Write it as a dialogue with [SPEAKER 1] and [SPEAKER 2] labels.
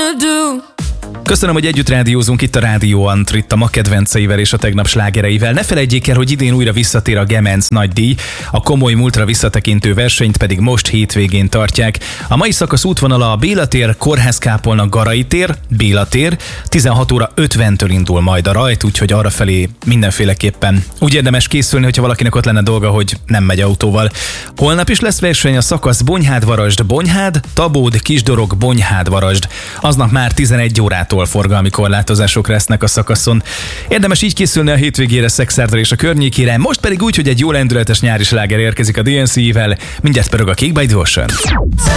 [SPEAKER 1] Köszönöm, hogy együtt rádiózunk itt a Rádió Antrit, a ma kedvenceivel és a tegnap slágereivel. Ne felejtjék el, hogy idén újra visszatér a Gemenc nagydíj, a komoly múltra visszatekintő versenyt pedig most hétvégén tartják. A mai szakasz útvonala a Béla tér, Kórház-Kápolna, Garai tér, Béla tér, 16 óra 50-től indul majd a rajt, úgyhogy arrafelé mindenféleképpen úgy érdemes készülni, hogyha valakinek ott lenne dolga, hogy nem megy autóval. Holnap is lesz verseny, a szakasz Bonyhád-Varasd, Bonyhád, Tabód, Kisdorog, Bonyhád-Varasd. Aznap már 11 órától forgalmi korlátozások lesznek a szakaszon. Érdemes így készülni a hétvégére Szexárdra és a környékére, most pedig úgy, hogy egy jó lendületes nyári sláger érkezik a DNC-vel, mindjárt pörög a Cake by Devotion.